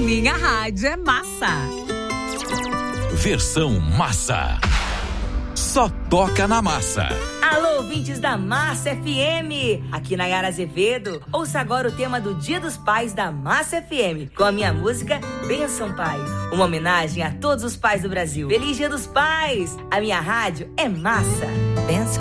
minha rádio é massa. Versão massa. Só toca na massa. Alô, ouvintes da Massa FM. Aqui Nayara Azevedo. Ouça agora o tema do Dia dos Pais da Massa FM, com a minha música Bênção Pai. Uma homenagem a todos os pais do Brasil. Feliz Dia dos Pais. A minha rádio é massa. Bênção.